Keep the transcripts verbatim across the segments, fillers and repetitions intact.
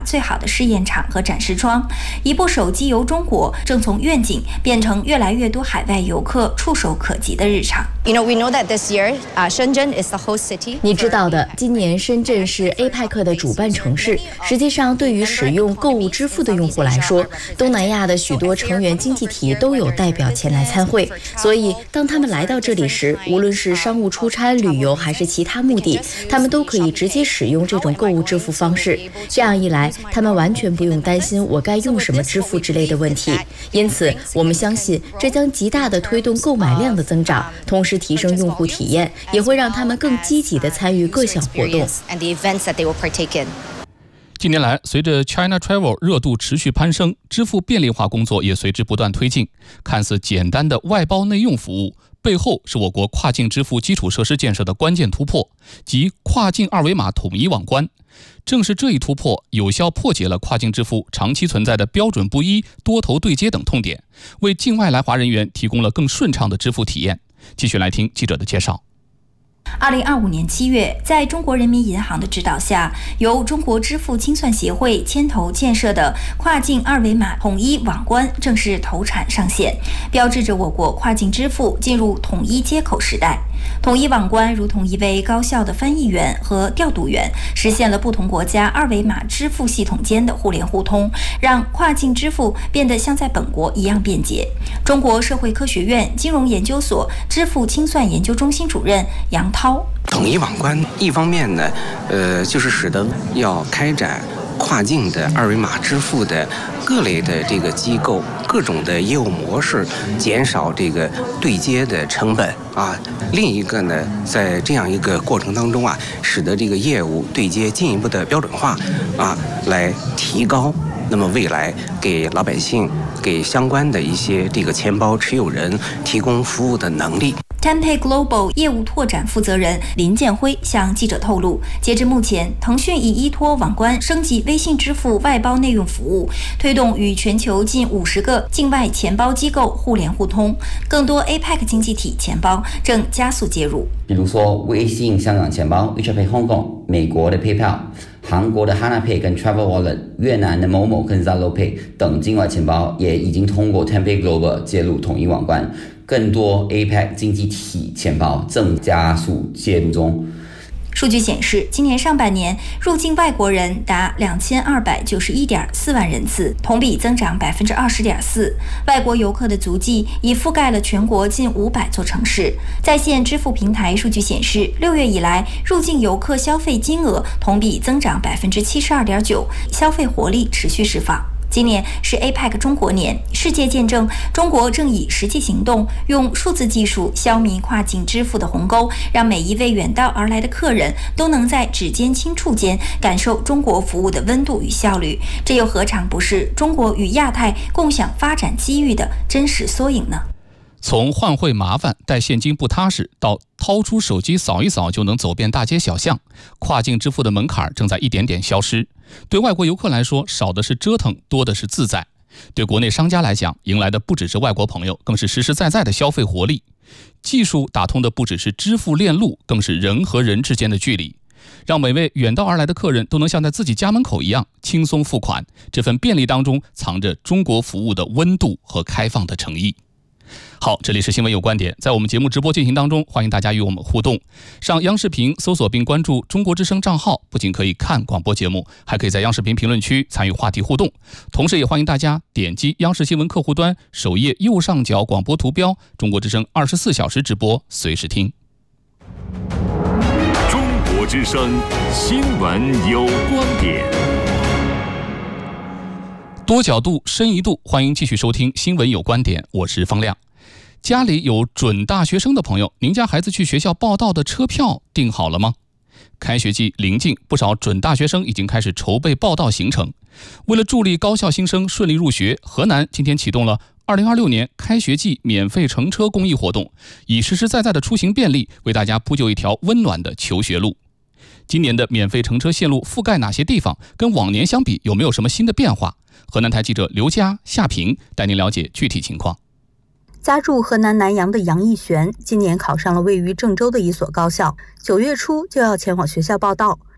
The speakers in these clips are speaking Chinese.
最好的试验场和展示窗。一部手机游中国正从愿景变成越来越多海外游客触手可及的日常。 You know, we know that this year, uh, Shenzhen is the host city. 你知道的，今年深圳是 A P E C 的主办城市。实际上，对于使用购物支付的用户来说，东南亚的许多成员经济体都有代表前来参会。所以，当他们来到这里时，无论是商务出差、旅游还是其他目的，他们都可以直接使用这种购物支付方式。这样一来，他们完全不用担心我该用什么支付之类的问题。因此，我们相信这将极大地推动购买量的增长，同时提升用户体验，也会让他们更积极地参与各项活动。 近年来，随着 China Travel 热度持续攀升，支付便利化工作也随之不断推进。看似简单的外包内用服务，背后是我国跨境支付基础设施建设的关键突破，即跨境二维码统一网关。正是这一突破，有效破解了跨境支付长期存在的标准不一、多头对接等痛点，为境外来华人员提供了更顺畅的支付体验。继续来听记者的介绍。 二零二五年七月，在中国人民银行的指导下，由中国支付清算协会牵头建设的跨境二维码统一网关正式投产上线，标志着我国跨境支付进入统一接口时代。统一网关如同一位高效的翻译员和调度员，实现了不同国家二维码支付系统间的互联互通，让跨境支付变得像在本国一样便捷。中国社会科学院金融研究所支付清算研究中心主任杨涛： 统一网关，一方面呢，呃，就是使得要开展跨境的二维码支付的各类的这个机构各种的业务模式，减少这个对接的成本啊。另一个呢，在这样一个过程当中啊，使得这个业务对接进一步的标准化啊，来提高那么未来给老百姓、给相关的一些这个钱包持有人提供服务的能力。 Tenpay Global 业务拓展负责人林建辉向记者透露，截至目前，腾讯已依托网关升级微信支付外包内用服务，推动与全球近五十个境外钱包机构互联互通，更多 A P E C 经济体钱包正加速介入。 比如说微信香港钱包 WeChat Pay Hong Kong、美国的 PayPal、韩国的 HanaPay 跟 Travel Wallet、越南的 Momo 跟 Zalo Pay 等境外钱包也已经通过 Tenpay Global 介入统一网关。更多 A P E C 经济体钱包正加速介入中。 数据显示，今年上半年入境外国人达两千二百九十一点四万人次，同比增长百分之二十点四。外国游客的足迹已覆盖了全国近五百座城市。在线支付平台数据显示，六月以来入境游客消费金额同比增长百分之七十二点九，消费活力持续释放。今年是 A P E C 中国年，世界见证中国正以实际行动，用数字技术消弭跨境支付的鸿沟，让每一位远道而来的客人都能在指尖轻触间感受中国服务的温度与效率。这又何尝不是中国与亚太共享发展机遇的真实缩影呢？ 从换汇麻烦、带现金不踏实，到掏出手机扫一扫就能走遍大街小巷，跨境支付的门槛正在一点点消失。对外国游客来说，少的是折腾，多的是自在；对国内商家来讲，迎来的不只是外国朋友，更是实实在在的消费活力。技术打通的不只是支付链路，更是人和人之间的距离，让每位远道而来的客人都能像在自己家门口一样轻松付款。这份便利当中藏着中国服务的温度和开放的诚意。好，这里是新闻有观点，在我们节目直播进行当中，欢迎大家与我们互动。上央视频搜索并关注中国之声账号，不仅可以看广播节目，还可以在央视频评论区参与话题互动。同时也欢迎大家点击央视新闻客户端首页右上角广播图标，中国之声二十四小时直播，随时听。 中国之声新闻有观点。 多角度深一度，欢迎继续收听新闻有观点，我是方亮。家里有准大学生的朋友，您家孩子去学校报到的车票订好了吗？开学季临近，不少准大学生已经开始筹备报到行程。为了助力高校新生顺利入学，河南今天启动了二零二六年开学季免费乘车公益活动，以实实在在的出行便利为大家铺就一条温暖的求学路。今年的免费乘车线路覆盖哪些地方？跟往年相比，有没有什么新的变化？河南台记者刘佳、夏平带您了解具体情况。 家住河南南阳的杨义璇，今年考上了位于郑州的一所高校，九月初就要前往学校报到。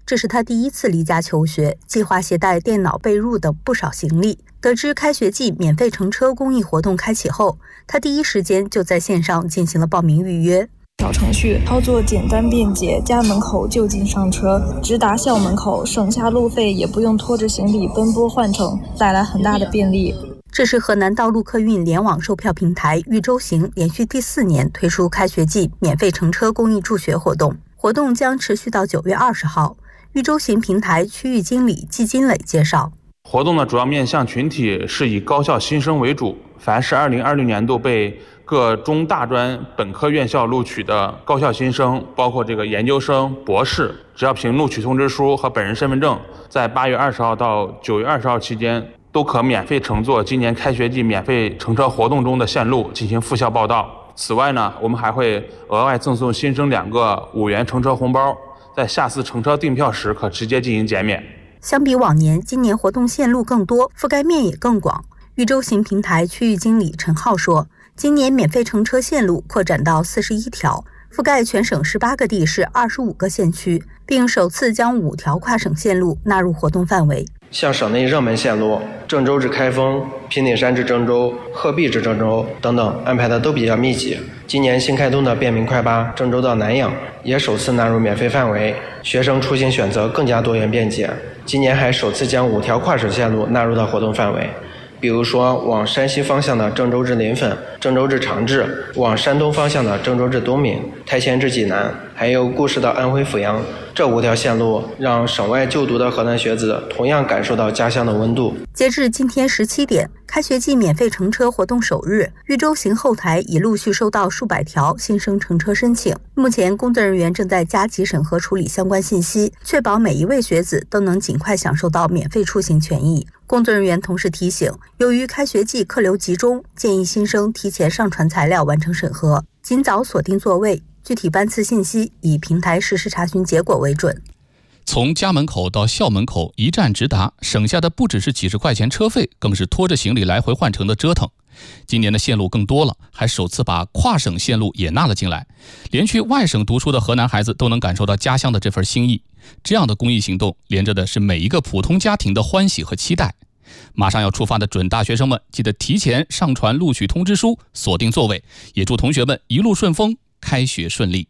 这是他第一次离家求学，计划携带电脑、被褥等不少行李。得知开学季免费乘车公益活动开启后，他第一时间就在线上进行了报名预约。 小程序操作简单便捷，家门口就近上车，直达校门口，省下路费，也不用拖着行李奔波换乘，带来很大的便利。 这是河南道路客运联网售票平台豫州行连续第四年推出开学季免费乘车公益助学活动，活动将持续到九月二十号。豫州行平台区域经理季金磊介绍， 活动的主要面向群体是以高校新生为主，凡是二零二零年度被各中大专本科院校录取的高校新生，包括这个研究生、博士，只要凭录取通知书和本人身份证，在八月二十号到九月二十号期间，都可免费乘坐今年开学季免费乘车活动中的线路进行复校报到。此外呢，我们还会额外赠送新生两个五元乘车红包，在下次乘车订票时可直接进行减免。 相比往年，今年活动线路更多，覆盖面也更广。豫州行平台区域经理陈浩说，今年免费乘车线路扩展到四十一条，覆盖全省十八个地市二十五个县区，并首次将五条跨省线路纳入活动范围。 像省内热门线路郑州至开封、平顶山至郑州、鹤壁至郑州等等安排的都比较密集。今年新开通的便民快巴郑州到南阳也首次纳入免费范围，学生出行选择更加多元便捷。今年还首次将五条跨省线路纳入到活动范围，比如说往山西方向的郑州至临汾、郑州至长治，往山东方向的郑州至东闽、台前至济南，还有固始到安徽阜阳。这五条线路让省外就读的河南学子同样感受到家乡的温度。 截至今天十七点，开学季免费乘车活动首日，豫州行后台已陆续收到数百条新生乘车申请。目前工作人员正在加急审核处理相关信息，确保每一位学子都能尽快享受到免费出行权益。工作人员同时提醒，由于开学季客流集中，建议新生提前上传材料完成审核，尽早锁定座位。具体班次信息以平台实时查询结果为准。 从家门口到校门口一站直达，省下的不只是几十块钱车费，更是拖着行李来回换乘的折腾。今年的线路更多了，还首次把跨省线路也纳了进来，连去外省读书的河南孩子都能感受到家乡的这份心意。这样的公益行动连着的是每一个普通家庭的欢喜和期待。马上要出发的准大学生们，记得提前上传录取通知书，锁定座位，也祝同学们一路顺风，开学顺利。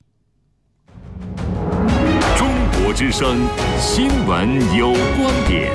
中国之声新闻有观点，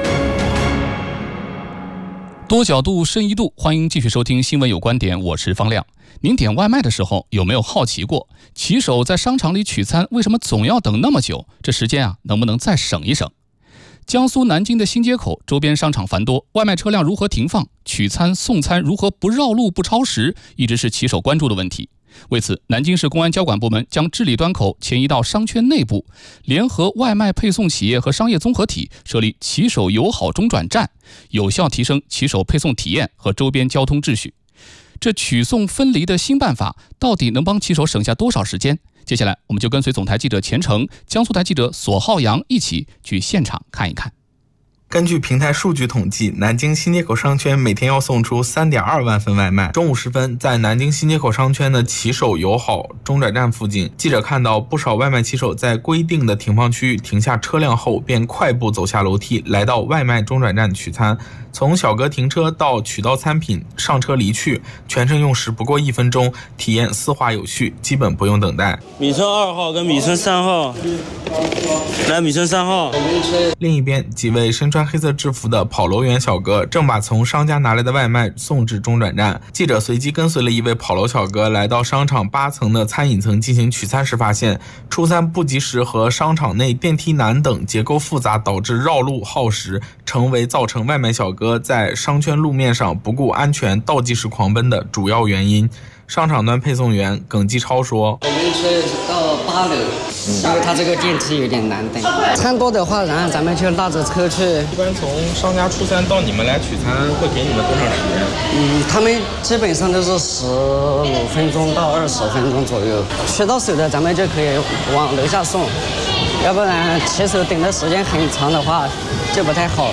多角度深一度，欢迎继续收听新闻有观点，我是方亮。您点外卖的时候有没有好奇过，骑手在商场里取餐为什么总要等那么久？这时间啊，能不能再省一省？江苏南京的新街口周边商场繁多，外卖车辆如何停放，取餐送餐如何不绕路不超时，一直是骑手关注的问题。为此，南京市公安交管部门将治理端口迁移到商圈内部，联合外卖配送企业和商业综合体设立骑手友好中转站，有效提升骑手配送体验和周边交通秩序。这取送分离的新办法到底能帮骑手省下多少时间？接下来我们就跟随总台记者钱程、江苏台记者索浩洋一起去现场看一看。 根据平台数据统计，南京新街口商圈每天要送出 三点二万份外卖。中午时分，在南京新街口商圈的骑手友好中转站附近，记者看到不少外卖骑手在规定的停放区域停下车辆后，便快步走下楼梯，来到外卖中转站取餐。从小哥停车到取到餐品上车离去，全程用时不过一分钟，体验丝滑有序，基本不用等待。 米村二号跟米村三号，来米村三号。 另一边，几位身穿黑色制服的跑楼员小哥正把从商家拿来的外卖送至中转站。记者随机跟随了一位跑楼小哥来到商场八层的餐饮层进行取餐时，发现出餐不及时和商场内电梯难等结构复杂导致绕路耗时，成为造成外卖小哥在商圈路面上不顾安全倒计时狂奔的主要原因。商场端配送员耿继超说：“ 我们是到八楼，因为他这个电梯有点难等。餐多的话，然后咱们就拉着车去。 一般从商家出餐到你们来取餐，会给你们多长时间？ 嗯，他们基本上都是十五分钟到二十分钟左右。取到手的，咱们就可以往楼下送，要不然骑手等的时间很长的话，就不太好。”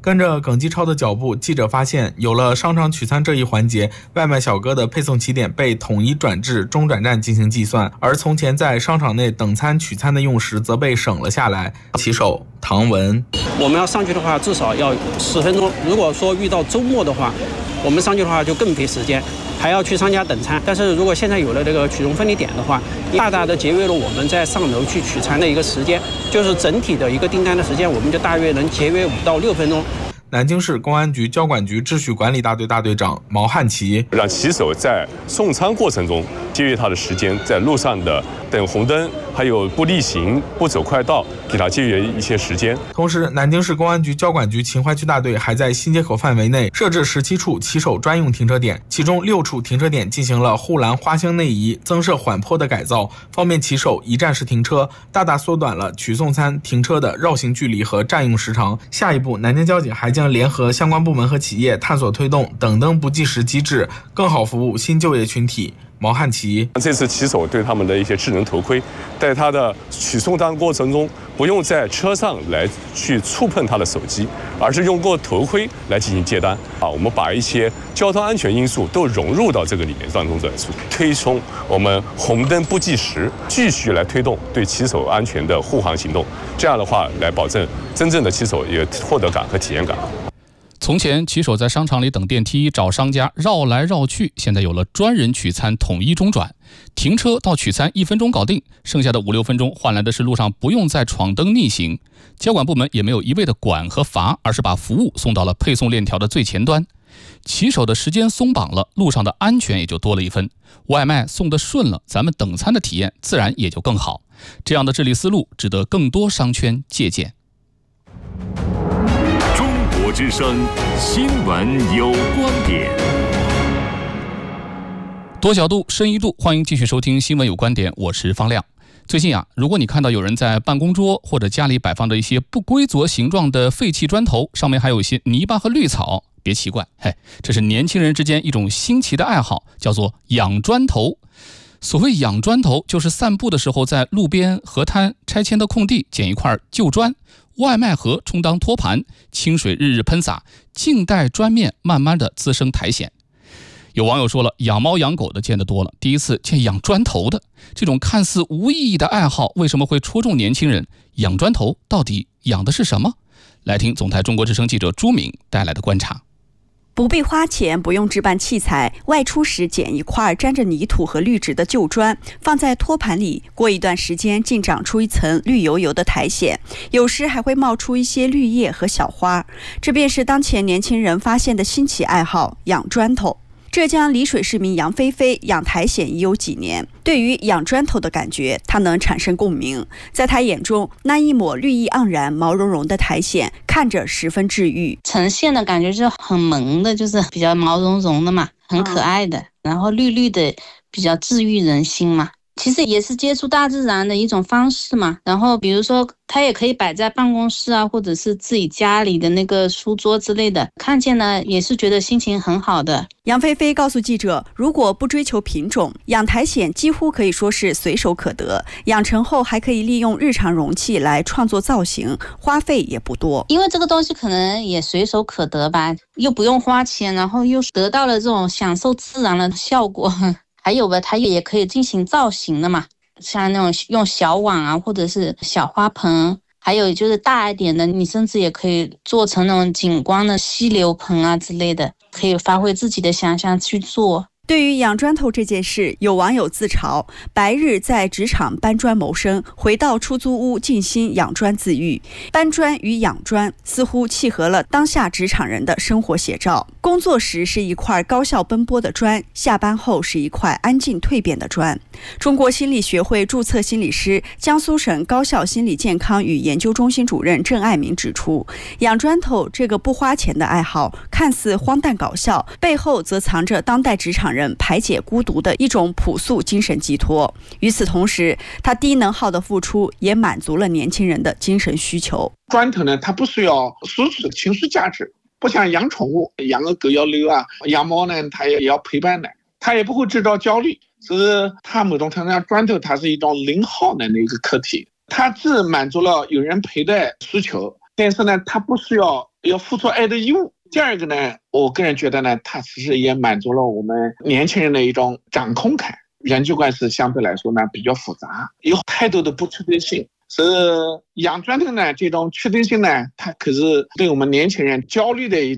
跟着耿继超的脚步，记者发现，有了商场取餐这一环节，外卖小哥的配送起点被统一转至中转站进行计算，而从前在商场内等餐取餐的用时则被省了下来。骑手唐文， 我们要上去的话，至少要十分钟。如果说遇到周末的话，我们上去的话就更费时间，还要去商家等餐。但是如果现在有了这个取送分离点的话，大大的节约了我们在上楼去取餐的一个时间，就是整体的一个订单的时间，我们就大约能节约五到六分钟。 南京市公安局交管局秩序管理大队大队长毛汉奇， 让骑手在送餐过程中节约他的时间，在路上的等红灯，还有不逆行、不走快道，给他节约一些时间。 同时，南京市公安局交管局秦淮区大队还在新街口范围内设置十七处骑手专用停车点，其中六处停车点进行了护栏花箱内移、增设缓坡的改造，方便骑手一站式停车，大大缩短了取送餐停车的绕行距离和占用时长。下一步，南京交警还将联合相关部门和企业探索推动等灯不计时机制，更好服务新就业群体。毛汉奇， 这次骑手对他们的一些智能头盔，在他的取送单过程中，不用在车上来去触碰他的手机，而是用过头盔来进行接单。啊，我们把一些交通安全因素都融入到这个里面当中来推崇我们红灯不计时，继续来推动对骑手安全的护航行动。这样的话，来保证真正的骑手有获得感和体验感。 从前，骑手在商场里等电梯、找商家绕来绕去，现在有了专人取餐统一中转，停车到取餐一分钟搞定，剩下的五六分钟换来的是路上不用再闯灯逆行。交管部门也没有一味的管和罚，而是把服务送到了配送链条的最前端。骑手的时间松绑了，路上的安全也就多了一分。外卖送得顺了，咱们等餐的体验自然也就更好。这样的治理思路值得更多商圈借鉴。 之声新闻有观点， 多角度深一度，欢迎继续收听新闻有观点，我是方亮。最近啊，如果你看到有人在办公桌或者家里摆放着一些不规则形状的废弃砖头，上面还有一些泥巴和绿草，别奇怪，嘿，这是年轻人之间一种新奇的爱好，叫做养砖头。所谓养砖头，就是散步的时候在路边、河滩、拆迁的空地捡一块旧砖，外卖盒充当托盘，清水日日喷洒，静待砖面慢慢的滋生苔藓。有网友说了，养猫养狗的见得多了，第一次见养砖头的。这种看似无意义的爱好为什么会戳中年轻人？养砖头到底养的是什么？来听总台中国之声记者朱敏带来的观察。 不必花钱，不用置办器材，外出时捡一块沾着泥土和绿植的旧砖，放在托盘里，过一段时间竟长出一层绿油油的苔藓，有时还会冒出一些绿叶和小花。这便是当前年轻人发现的新奇爱好——养砖头。浙江丽水市民杨菲菲养苔藓已有几年，对于养砖头的感觉，她能产生共鸣。在她眼中，那一抹绿意盎然、毛茸茸的苔藓看着十分治愈， 呈现的感觉就很萌的，就是比较毛茸茸的嘛，很可爱的，然后绿绿的，比较治愈人心嘛。其实也是接触大自然的一种方式嘛。然后比如说它也可以摆在办公室啊，或者是自己家里的那个书桌之类的，看见了也是觉得心情很好的。 杨菲菲告诉记者，如果不追求品种，养苔藓几乎可以说是随手可得，养成后还可以利用日常容器来创作造型，花费也不多。 因为这个东西可能也随手可得吧，又不用花钱，然后又得到了这种享受自然的效果。还有吧，它也可以进行造型的嘛，像那种用小碗啊，或者是小花盆，还有就是大一点的，你甚至也可以做成那种景观的溪流盆啊之类的，可以发挥自己的想象去做。 对于养砖头这件事，有网友自嘲，白日在职场搬砖谋生，回到出租屋静心养砖自愈。搬砖与养砖似乎契合了当下职场人的生活写照。工作时是一块高效奔波的砖，下班后是一块安静蜕变的砖。中国心理学会注册心理师、江苏省高校心理健康与研究中心主任郑爱民指出，养砖头这个不花钱的爱好看似荒诞搞笑，背后则藏着当代职场人排解孤独的一种朴素精神寄托。与此同时，他低能耗的付出也满足了年轻人的精神需求。 砖头呢，它不需要输出情绪价值，不像养宠物，养个狗要遛啊，养猫呢，它也要陪伴的，它也不会制造焦虑。所以它某种程度上，砖头它是一种零耗能的一个课题，它既满足了有人陪的需求，但是呢，它不需要要付出爱的义务。第二个呢，我个人觉得呢，它其实也满足了我们年轻人的一种掌控感。人际关系相对来说呢比较复杂，有太多的不确定性。是养砖头呢，这种确定性呢，它可是对我们年轻人焦虑的一